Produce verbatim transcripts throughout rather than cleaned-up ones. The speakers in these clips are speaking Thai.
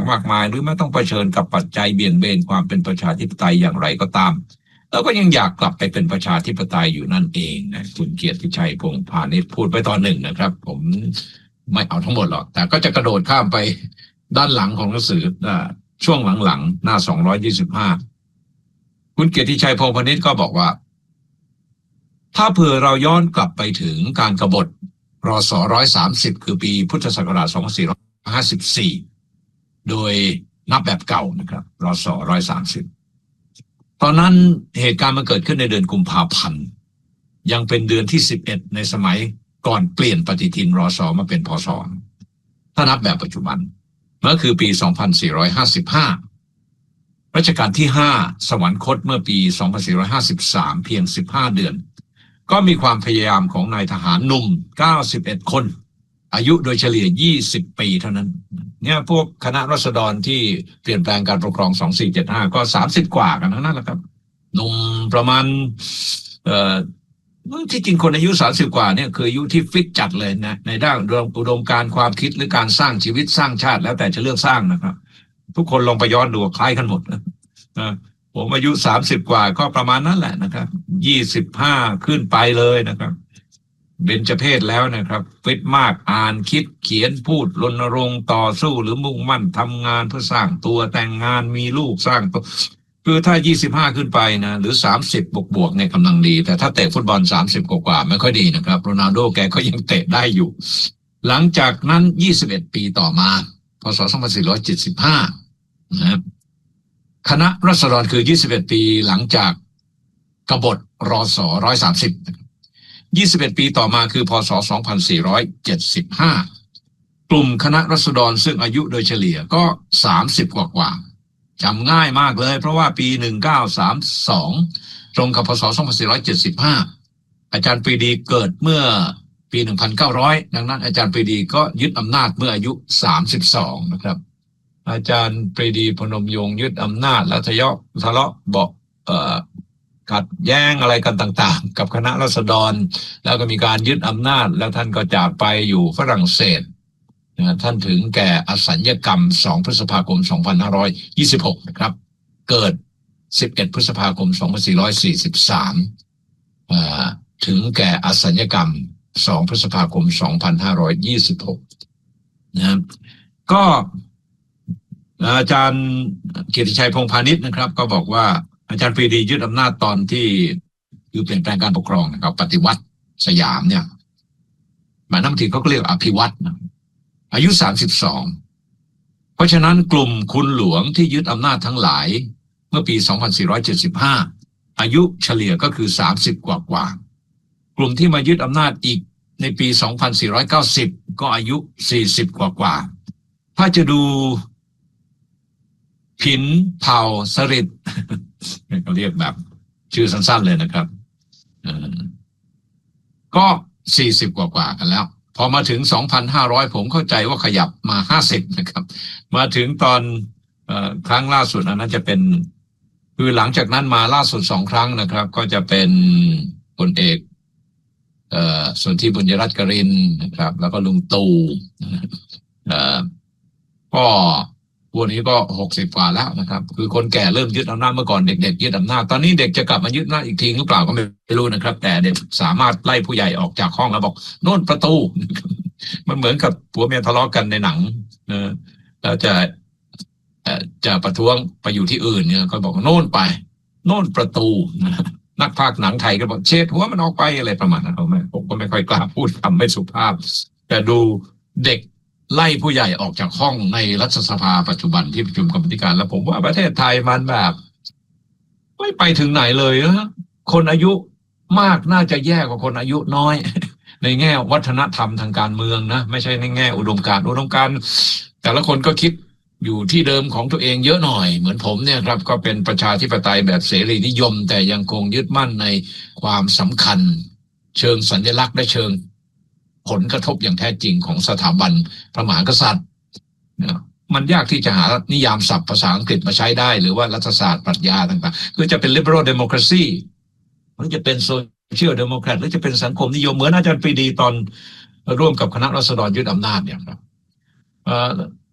มากมายหรือไม่ต้องเผชิญกับปัจจัยเบี่ยงเบนความเป็นประชาธิปไตยอย่างไรก็ตามแล้วก็ยังอยากกลับไปเป็นประชาธิปไตยอยู่นั่นเองนะคุณเกียรติชัยพงษ์พาณิชย์พูดไปตอนหนึ่งนะครับผมไม่เอาทั้งหมดหรอกแต่ก็จะกระโดดข้ามไปด้านหลังของหนังสือช่วงหลังๆหน้าสองร้อยยี่สิบห้าคุณเกียรติชัยพงษ์พาณิชย์ก็บอกว่าถ้าเผื่อเราย้อนกลับไปถึงการกบฏรศหนึ่งร้อยสามสิบคือปีพุทธศักราชสองพันสี่ร้อยห้าสิบสี่โดยนับแบบเก่านะครับรศหนึ่งร้อยสามสิบตอนนั้นเหตุการณ์มันเกิดขึ้นในเดือนกุมภาพันธ์ยังเป็นเดือนที่สิบเอ็ดในสมัยก่อนเปลี่ยนปฏิทินรศมาเป็นพศถ้านับแบบปัจจุบันนั่นคือปีสองพันสี่ร้อยห้าสิบห้ารัชกาลที่ห้าสวรรคตเมื่อปีสองพันสี่ร้อยห้าสิบสามเพียงสิบห้าเดือนก็มีความพยายามของนายทหารหนุ่มเก้าสิบเอ็ดคนอายุโดยเฉลี่ยยี่สิบปีเท่านั้นเนี่ยพวกคณะราษฎรที่เปลี่ยนแปลงการปกครองสองสี่เจ็ดห้าก็สามสิบกว่ากันทั้งนั้นแหละครับหนุ่มประมาณเอ่อที่จริงคนอายุสามสิบกว่าเนี่ยคืออายุที่ฟิตจัดเลยนะในด้านอุดมการณ์ความคิดหรือการสร้างชีวิตสร้างชาติแล้วแต่จะเลือกสร้างนะครับทุกคนลองไปย้อนดูคล้ายกันหมดนะผมอายุสามสิบกว่าก็ประมาณนั้นแหละนะครับยี่สิบห้าขึ้นไปเลยนะครับเบญจเพสแล้วนะครับฟิตมากอ่านคิดเขียนพูดรณรงค์ต่อสู้หรือมุ่งมั่นทำงานเพื่อสร้างตัวแต่งงานมีลูกสร้างตัวคือถ้ายี่สิบห้าขึ้นไปนะหรือสามสิบบวกบวกเนี่ยกำลังดีแต่ถ้าเตะฟุตบอลสามสิบกว่าไม่ค่อยดีนะครับโรนัลโดแกก็ยังเตะได้อยู่หลังจากนั้นยี่สิบเอ็ดปีต่อมาพศสองพันสี่ร้อยเจ็ดสิบห้านะครับคณะราษฎรคือยี่สิบเอ็ดปีหลังจากกบฏรศหนึ่งร้อยสามสิบยี่สิบเอ็ดปีต่อมาคือพศสองพันสี่ร้อยเจ็ดสิบห้ากลุ่มคณะราษฎรซึ่งอายุโดยเฉลี่ยก็สามสิบกว่ากว่าจำง่ายมากเลยเพราะว่าปีหนึ่งพันเก้าร้อยสามสิบสองตรงกับพศสองพันสี่ร้อยเจ็ดสิบห้าอาจารย์ปรีดีเกิดเมื่อปีหนึ่งพันเก้าร้อยดังนั้นอาจารย์ปรีดีก็ยึดอำนาจเมื่ออายุสามสิบสองนะครับอาจารย์ปรีดีพนมยงค์ยึดอำนาจแล้วทะเลาะทะเลาะเบาะเอ่อขัดแย้งอะไรกันต่างๆกับคณะราษฎรแล้วก็มีการยึดอำนาจแล้วท่านก็จากไปอยู่ฝรั่งเศสท่านถึงแก่อสัญญกรรมสองพฤษภาคมสองพันห้าร้อยยี่สิบหกนะครับเกิดสิบเอ็ดพฤษภาคมสองพันสี่ร้อยสี่สิบสามอ่าถึงแก่อสัญญกรรมสองพฤษภาคมสองพันห้าร้อยยี่สิบหกนะครับก็อาจารย์เกียรติชัยพงษ์พาณิชย์นะครับก็บอกว่าอาจารย์ปรีดียึดอำนาจตอนที่คือเปลี่ยนแปลงการปกครองนะครับปฏิวัติสยามเนี่ยหมายน้ำทีเขาก็เรียกอภิวัตนะอายุสามสิบสองเพราะฉะนั้นกลุ่มคุณหลวงที่ยึดอำนาจทั้งหลายเมื่อปีสองพันสี่ร้อยเจ็ดสิบห้าอายุเฉลี่ยก็คือสามสิบกว่ากว่ากลุ่มที่มายึดอำนาจอีกในปีสองพันสี่ร้อยเก้าสิบก็อายุสี่สิบกว่ากว่าถ้าจะดูผินเผ่าสฤษดิ์เขาเรียกแบบชื่อสั้นๆเลยนะครับก็สี่สิบกว่าๆกันแล้วพอมาถึง สองพันห้าร้อย ผมเข้าใจว่าขยับมาห้าสิบนะครับมาถึงตอนเอ่อครั้งล่าสุดอันนั้นจะเป็นคือหลังจากนั้นมาล่าสุดสองครั้งนะครับก็จะเป็นพลเอกเอ่อสนธิบุญยรัตน์กรินทร์นะครับแล้วก็ลุงตู่เอ่อก็พวกนี้ก็หกสิบกว่าแล้วนะครับคือคนแก่เริ่มยึดอำนาจเมื่อก่อนเด็กๆยึดอำนาจตอนนี้เด็กจะกลับมายึดอำนาจอีกทีหรือเปล่าก็ไม่รู้นะครับแต่เด็กสามารถไล่ผู้ใหญ่ออกจากห้องแล้วบอกโน่นประตูมันเหมือนกับผัวเมียทะเลาะกันในหนังนะแล้วจะจะประท้วงไปอยู่ที่อื่นเนี่ยก็บอกโน่นไปโน่นประตูนักพากย์หนังไทยก็บอกเช็ดหัวมันออกไปอะไรประมาณนั้นเขาไม่ผมก็ไม่ค่อยกล้าพูดคำไม่สุภาพแต่ดูเด็กไล่ผู้ใหญ่ออกจากห้องในรัฐสภาปัจจุบันที่ประชุมกรรมธิการแล้วผมว่าประเทศไทยมันแบบไม่ไปถึงไหนเลยนะคนอายุมากน่าจะแย่กว่าคนอายุน้อยในแง่วัฒนธรรมทางการเมืองนะไม่ใช่ในแง่อุดมการณ์อุดมการณ์แต่ละคนก็คิดอยู่ที่เดิมของตัวเองเยอะหน่อยเหมือนผมเนี่ยครับก็เป็นประชาธิปไตยแบบเสรีนิยมแต่ยังคงยึดมั่นในความสำคัญเชิงสัญลักษณ์และเชิงผลกระทบอย่างแท้จริงของสถาบันพระมหากษัตริย์นะมันยากที่จะหานิยามศัพท์ภาษาอังกฤษมาใช้ได้หรือว่ารัฐศาสตร์ปรัชญาต่างๆคือจะเป็น liberal democracy หรือจะเป็น social democrat หรือจะเป็นสังคมนิยมเหมือนอาจารย์ปรีดีตอนร่วมกับคณะราษฎรยึดอำนาจเนี่ยครับ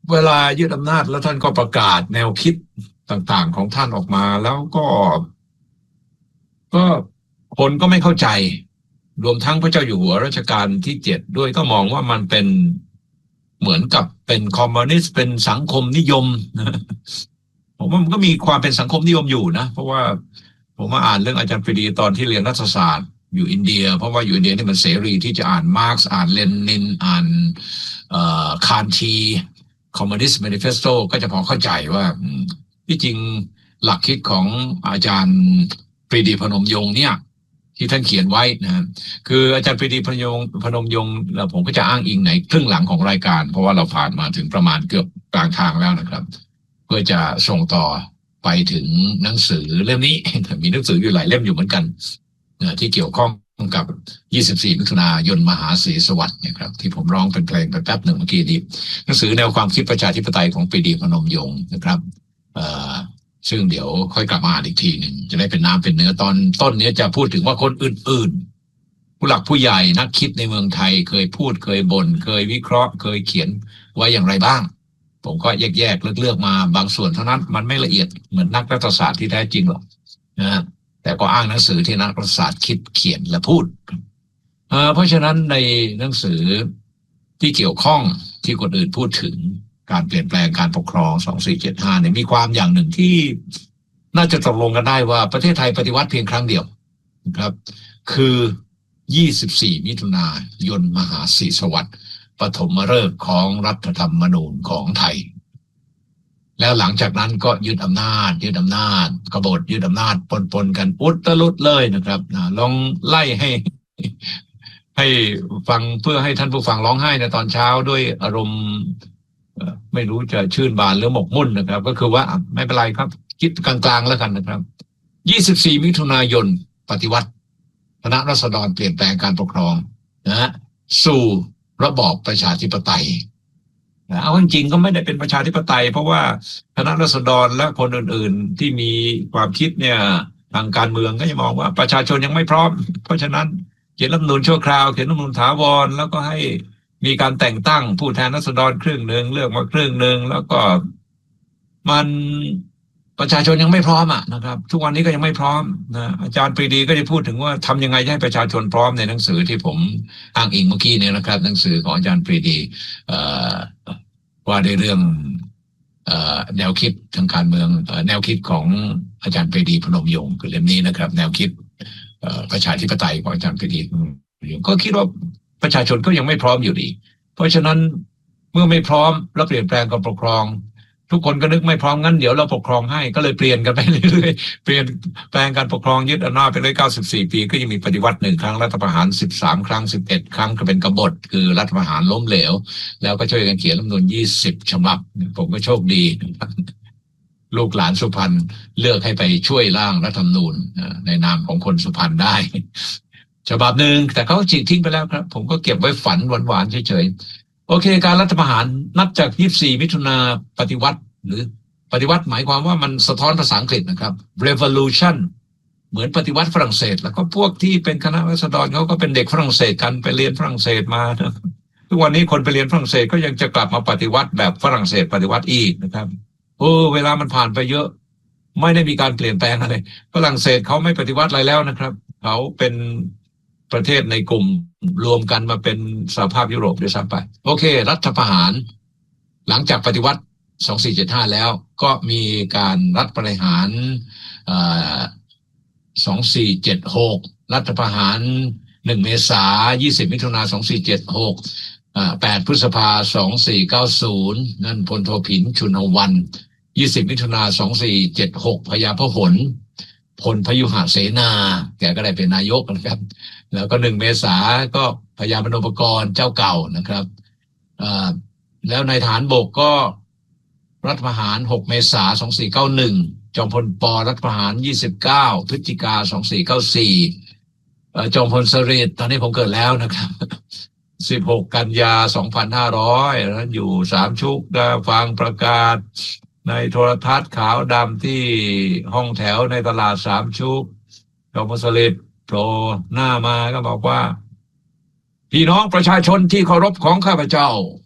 เวลายึดอำนาจแล้วท่านก็ประกาศแนวคิดต่างๆของท่านออกมาแล้วก็ก็คนก็ไม่เข้าใจรวมทั้งพระเจ้าอยู่หัวรัชกาลที่เจ็ดด้วยก็มองว่ามันเป็นเหมือนกับเป็นคอมมิวนิสต์เป็นสังคมนิยมนะผมว่ามันก็มีความเป็นสังคมนิยมอยู่นะเพราะว่าผมมาอ่านเรื่องอาจารย์ปรีดีตอนที่เรียนรัฐศาสตร์อยู่อินเดียเพราะว่าอยู่อินเดียนี่มันเสรีที่จะอ่านมาร์กซ์อ่านเลนินอ่านคานทีคอมมิวนิสต์แมนิเฟสโตก็จะพอเข้าใจว่าที่จริงหลักคิดของอาจารย์ปรีดีพนมยงค์เนี่ยที่ท่านเขียนไว้นะคืออาจารย์ปรีดีพนมยงค์พนมยงค์แล้วผมก็จะอ้างอิงในครึ่งหลังของรายการเพราะว่าเราผ่านมาถึงประมาณเกือบกลางทางแล้วนะครับเพื่อจะส่งต่อไปถึงหนังสือเล่มนี้มีหนังสืออยู่หลายเล่มอยู่เหมือนกันนะที่เกี่ยวข้องกับยี่สิบสี่มิถุนายนมหาศรีสวัสดิ์เนี่ยครับที่ผมร้องเป็นเพลงไปแป๊บหนึ่งเมื่อกี้นี้หนังสือแนวความคิดประชาธิปไตยของปรีดีพนมยงค์นะครับเอ่อซึ่งเดี๋ยวค่อยกลับมาอ่านอีกทีหนึ่งจะได้เป็นน้ำเป็นเนื้อตอนต้นนี้จะพูดถึงว่าคนอื่นๆผู้หลักผู้ใหญ่นักคิดในเมืองไทยเคยพูดเคยบ่นเคยวิเคราะห์เคยเขียนไว้อย่างไรบ้างผมก็แยกๆเลือกๆมาบางส่วนเท่านั้นมันไม่ละเอียดเหมือนนักรัฐศาสตร์ที่แท้จริงหรอกนะแต่ก็อ้างหนังสือที่นักรัฐศาสตร์คิดเขียนและพูดเอ่อเพราะฉะนั้นในหนังสือที่เกี่ยวข้องที่คนอื่นพูดถึงการเปลี่ยนแปลงการปกครองสองสี่เจ็ดห้าเนี่ยมีความอย่างหนึ่งที่น่าจะตกลงกันได้ว่าประเทศไทยปฏิวัติเพียงครั้งเดียวนะครับคือยี่สิบสี่มิถุนายนมหาศรีสวัสดิ์ปฐมฤกษ์ของรัฐธรรมนูญของไทยแล้วหลังจากนั้นก็ยึดอำนาจยึดอำนาจกบฏยึดอำนาจปนๆกันอุตลุดเลยนะครับนะลองไล่ให้ให้ฟังเพื่อให้ท่านผู้ฟังร้องไห้ในตอนเช้าด้วยอารมณ์ไม่รู้จะชื่นบานหรือหมกมุ่นนะครับก็คือว่าไม่เป็นไรครับคิดกลางๆแล้วกันนะครับยี่สิบสี่มิถุนายนปฏิวัติคณะราษฎรเปลี่ยนแปลงการปกครองนะฮะสู่ระบอบประชาธิปไตยเอาจริงๆก็ไม่ได้เป็นประชาธิปไตยเพราะว่าคณะราษฎรและคนอื่นๆที่มีความคิดเนี่ยทางการเมืองก็จะมองว่าประชาชนยังไม่พร้อมเพราะฉะนั้นเขียนรัฐธรรมนูญชั่วคราวเขียนรัฐธรรมนูญถาวรแล้วก็ให้มีการแต่งตั้งผู้แทนราษฎรครึ่งหนึ่งเลือกมาครึ่งหนึ่งแล้วก็มันประชาชนยังไม่พร้อมอ่ะนะครับทุกวันนี้ก็ยังไม่พร้อมนะอาจารย์ปรีดีก็จะพูดถึงว่าทำยังไงให้ประชาชนพร้อมในหนังสือที่ผมอ้างอิงเมื่อกี้เนี่ยนะครับหนังสือของอาจารย์ปรีดีว่าในเรื่องแนวคิดทางการเมืองแนวคิดของอาจารย์ปรีดีพนมยงค์คือเล่มนี้นะครับแนวคิดประชาธิปไตยของอาจารย์ปรีดีพนมยงค์ก็คิดว่าประชาชนก็ยังไม่พร้อมอยู่ดีเพราะฉะนั้นเมื่อไม่พร้อมแล้วเปลี่ยนแปลงการปกครองทุกคนก็นึกไม่พร้อมงั้นเดี๋ยวเราปกครองให้ก็เลยเปลี่ยนกันไปเรื่อยๆเปลี่ยนแปลงการปกครองยึดอำนาจไปเลยเก้าสิบสี่ปีก็ยังมีปฏิวัติหนึ่งครั้งรัฐประหารสิบสามครั้งสิบเอ็ดครั้งก็เป็นกบฏคือรัฐประหารล้มเหลวแล้วก็ช่วยกันเขียนรัฐธรรมนูญยี่สิบฉบับผมก็โชคดีลูกหลานสุพรรณเลือกให้ไปช่วยร่างรัฐธรรมนูญในนามของคนสุพรรณได้ฉบับหนึ่งแต่เขาฉีกทิ้งไปแล้วครับผมก็เก็บไว้ฝันหวานๆเฉยๆโอเคการรัฐประหารนับจากยี่สิบสี่มิถุนาปฏิวัติหรือปฏิวัติหมายความว่ามันสะท้อนภาษาอังกฤษนะครับ revolution เหมือนปฏิวัติฝรั่งเศสแล้วก็พวกที่เป็นคณะราษฎรเขาก็เป็นเด็กฝรั่งเศสกันไปเรียนฝรั่งเศสมาทุกวันนี้คนไปเรียนฝรั่งเศสก็ยังจะกลับมาปฏิวัติแบบฝรั่งเศสปฏิวัติอีกนะครับโอ้เวลามันผ่านไปเยอะไม่ได้มีการเปลี่ยนแปลงอะไรฝรั่งเศสเขาไม่ปฏิวัติอะไรแล้วนะครับเขาเป็นประเทศในกลุ่มรวมกันมาเป็นสหภาพยุโรปด้วยซ้ำไปโอเครัฐประหารหลังจากปฏิวัติสองสี่เจ็ดห้าแล้วก็มีการรัฐประหารสองสี่เจ็ดหกรัฐประหารหนึ่งเมษายนยี่สิบมิถุนายนสองสี่เจ็ดหกแปดพฤษภาสองสี่เก้าศูนย์นั่นพลโทผินชุนวันยี่สิบมิถุนายนสองสี่เจ็ดหกพญาพหลพลพยุหเสนาแกก็ได้เป็นนายกนะครับแล้วก็หนึ่งเมษายนก็พญามโนปกรณ์เจ้าเก่านะครับแล้วในฐานบกก็รัฐประหารหกเมษายนสองสี่เก้าหนึ่งจอมพลปรัฐประหารยี่สิบเก้าพฤศจิกายนสองสี่เก้าสี่เอ่อจอมพลสฤษดิ์ตอนนี้ผมเกิดแล้วนะครับสิบหกกันยาสองพันห้าร้อยแล้วอยู่สามชุกได้ฟังประกาศในโทรทัศน์ขาวดำที่ห้องแถวในตลาดสามชุกจอมพลสฤษดิ์โผล่หน้ามาก็บอกว่าพี่น้องประชาชนที่เคารพของข้าพเจ้า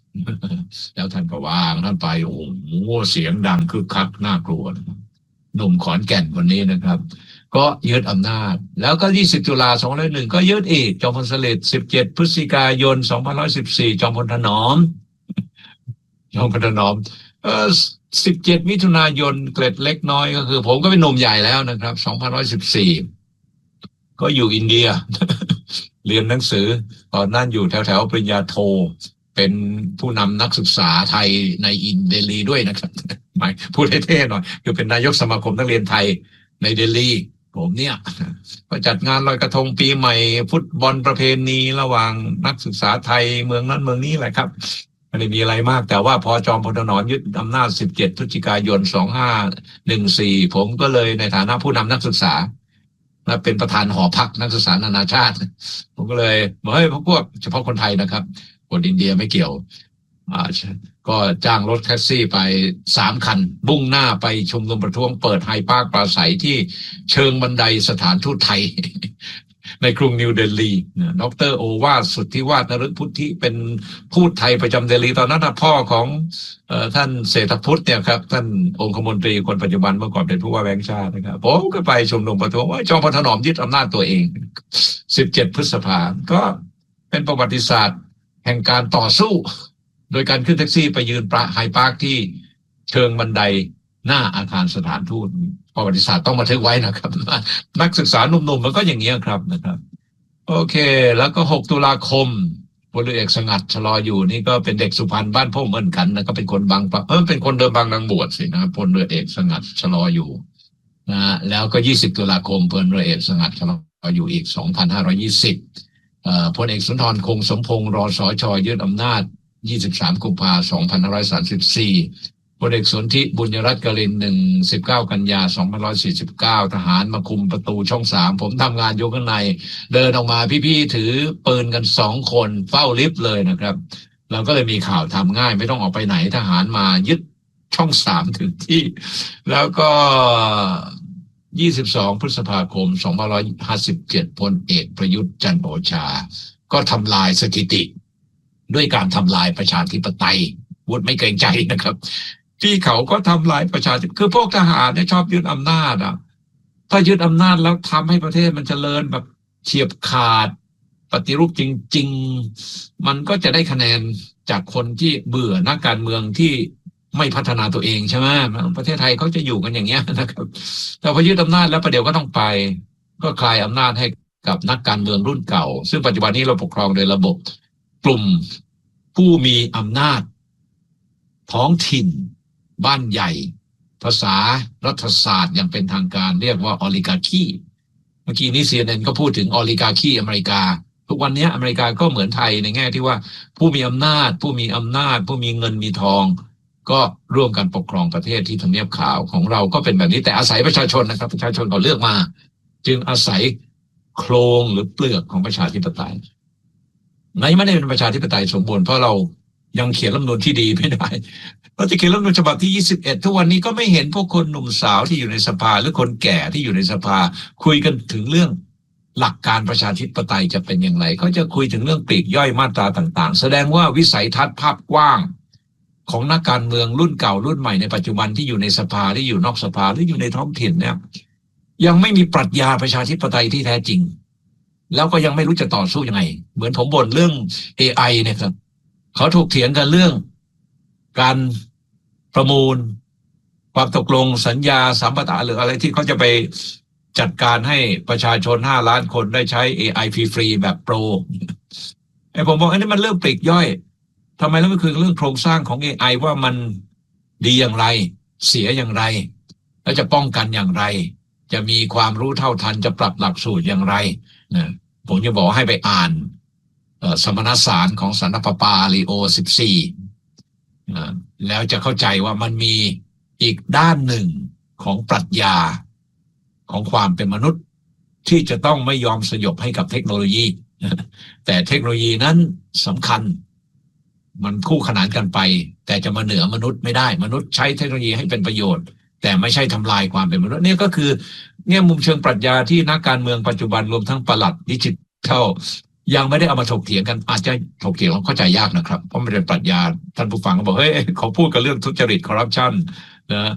แล้วท่านก็วางท่านไปโอ้โหเสียงดังคึกคักน่ากลัวหนุ่มขอนแก่นคนนี้นะครับก็ยึดอำนาจแล้วก็ยี่สิบตุลาสองพันหนึ่งก็ยึดอีกจอมพลสฤษดิ์สิบเจ็ดพฤศจิกายนสองพันสิบสี่จอมพลถนอมจอมพลถนอมเออสิบเจ็ดมิถุนายนเกร็ดเล็กน้อยก็คือผมก็เป็นหนุ่มใหญ่แล้วนะครับสองพันสิบสี่ก็อยู่อินเดียเรียนหนังสือตอนนั้นอยู่แถวแถวปริญญาโทเป็นผู้นำนักศึกษาไทยในอินเดลีด้วยนะครับหมายพูดให้เท่หน่อยคือเป็นนายกสมาคมนักเรียนไทยในเดลีผมเนี่ยก็จัดงานลอยกระทงปีใหม่ฟุตบอลประเพณีระหว่างนักศึกษาไทยเมืองนั้นเมืองนี้แหละครับไม่ได้มีอะไรมากแต่ว่าพอจอมพลถนอมยึดอำนาจสิบเจ็ดพฤศจิกายนสองพันห้าร้อยสิบสี่ผมก็เลยในฐานะผู้นำนักศึกษาและเป็นประธานหอพักนักศึกษานานาชาติผมก็เลยบอกให้พวกเฉพาะคนไทยนะครับคนอินเดียไม่เกี่ยวอ่าก็จ้างรถแท็กซี่ไปสามคันมุ่งหน้าไปชุมนุมประท้วงเปิดไฮปาร์คปราศัยที่เชิงบันไดสถานทูตไทย ในกรุงนิวเดลีดรโอวาทสุทธิวาฒนฤพุทธิเป็นพูดไทยประจำเดลีตอนนั้นพ่อของเอ่อท่านเศรษฐพุทธเนี่ยครับท่านองคมนตรีคนปัจจุบันเมื่อก่อนเป็นผู้ว่าแบงค์ชาตินะครับผมก็ไปชุมนุมประท้วงว่าจอมพลถนอมยึดอำนาจตัวเองสิบเจ็ดพฤษภาก็เป็นประวัติศาสตร์แห่งการต่อสู้โดยการขึ้นแท็กซี่ไปยืนประไฮปาร์คที่เชิงบันไดหน้าอาคารสถานทูตประวัติศาสตร์ต้องบันทึกไว้นะครับนักศึกษาหนุ่มๆมันก็อย่างนี้ครับนะครับโอเคแล้วก็หกตุลาคมพลเรือเอกสงัดชะลออยู่นี่ก็เป็นเด็กสุพรรณบ้านพ่อเหมือนกันนะก็เป็นคนบางเออเป็นคนเดิมบางนางบวชสินะพลเรือเอกสงัดชะลออยู่นะแล้วก็ยี่สิบตุลาคมพลเรือเอกสงัดชะลออยู่อีกสองพันห้าร้อยยี่สิบเอ่อพลเอกสุนทรคงสมพงษ์รสช.ยึดอำนาจยี่สิบสามกุมภาพันธ์สองพันห้าร้อยสามสิบสี่พลเอกสนธิบุญยรัตน์กลินหนึ่งสิบเก้ากันยาสองพันห้าร้อยสี่สิบเก้าทหารมาคุมประตูช่องสามผมทำงานอยู่ข้างในเดินออกมาพี่ๆถือปืนกันสองคนเฝ้าลิฟต์เลยนะครับเราก็เลยมีข่าวทำง่ายไม่ต้องออกไปไหนทหารมายึดช่องสามถึงที่แล้วก็ยี่สิบสองพฤษภาคมสองพันห้าร้อยห้าสิบเจ็ดพลเอกประยุทธ์จันทร์โอชาก็ทำลายสถิติด้วยการทำลายประชาธิปไตยวุฒิไม่เกรงใจนะครับที่เขาก็ทำลายประชาธิปไตยคือพวกทหารเนี่ยชอบยึดอำนาจอ่ะถ้ายึดอำนาจแล้วทำให้ประเทศมันเจริญแบบเฉียบขาดปฏิรูปจริงๆมันก็จะได้คะแนนจากคนที่เบื่อนักการเมืองที่ไม่พัฒนาตัวเองใช่ไหมประเทศไทยเขาจะอยู่กันอย่างเงี้ยนะครับแต่พอยึดอำนาจแล้วประเดี๋ยวก็ต้องไปก็คลายอำนาจให้กับนักการเมืองรุ่นเก่าซึ่งปัจจุบันนี้เราปกครองโดยระบบกลุ่มผู้มีอำนาจท้องถิ่นบ้านใหญ่ภาษารัฐศาสตร์อย่างเป็นทางการเรียกว่าออลิกาคีเมื่อกี้นี้ ซี เอ็น เอ็น ก็พูดถึงออลิกาคีอเมริกาทุกวันนี้อเมริกาก็เหมือนไทยในแง่ที่ว่าผู้มีอำนาจผู้มีอำนาจผู้มีเงินมีทองก็ร่วมกันปกครองประเทศที่ทำเนียบขาวของเราก็เป็นแบบนี้แต่อาศัยประชาชนนะครับประชาชนเขาเลือกมาจึงอาศัยโครงหรือเปลือกของประชาธิปไตยไหนไม่ได้เป็นประชาธิปไตยสมบูรณ์เพราะเรายังเขียนรัฐธรรมนูญที่ดีไม่ได้เราจะเขียนรัฐธรรมนูญฉบับที่ยี่สิบเอ็ดทุกวันนี้ก็ไม่เห็นพวกคนหนุ่มสาวที่อยู่ในสภาหรือคนแก่ที่อยู่ในสภาคุยกันถึงเรื่องหลักการประชาธิปไตยจะเป็นอย่างไรเขาจะคุยถึงเรื่องปลีกย่อยมาตราต่างๆแสดงว่าวิสัยทัศน์ภาพกว้างของนักการเมืองรุ่นเก่ารุ่นใหม่ในปัจจุบันที่อยู่ในสภาที่อยู่นอกสภาหรืออยู่ในท้องถิ่นเนี่ยยังไม่มีปรัชญาประชาธิปไตยที่แท้จริงแล้วก็ยังไม่รู้จะต่อสู้ยังไงเหมือนผมบ่นเรื่อง เอ ไอ เนี่ยครับเขาถกเถียงกันเรื่องการประมูลความตกลงสัญญาสัมปทานหรืออะไรที่เขาจะไปจัดการให้ประชาชนห้าล้านคนได้ใช้ เอ ไอ ฟรีๆแบบโปรไอ้ผมบอกอันนี้มันเรื่องปลีกย่อยทำไมแล้วมันคือเรื่องโครงสร้างของ เอ ไอ ว่ามันดีอย่างไรเสียอย่างไรแล้วจะป้องกันอย่างไรจะมีความรู้เท่าทันจะปรับหลักสูตรอย่างไรนะผมจะบอกให้ไปอ่านสมณสารของสันตะปาปาลีโอสิบสี่แล้วจะเข้าใจว่ามันมีอีกด้านหนึ่งของปรัชญาของความเป็นมนุษย์ที่จะต้องไม่ยอมสยบให้กับเทคโนโลยีแต่เทคโนโลยีนั้นสำคัญมันคู่ขนานกันไปแต่จะมาเหนือมนุษย์ไม่ได้มนุษย์ใช้เทคโนโลยีให้เป็นประโยชน์แต่ไม่ใช่ทำลายความเป็นมนุษย์นี่ก็คือเนี่ยมุมเชิงปรัชญาที่นักการเมืองปัจจุบันรวมทั้งปลัดดิจิทัลยังไม่ได้เอามาถกเถียงกันอาจจะถกเถียงแล้วเข้าใจยากนะครับเพราะมันเป็นปรัชญาท่านผู้ฟังก็บอกเฮ้ยเขาพูดกันเรื่องทุจริตคอร์รัปชันนะ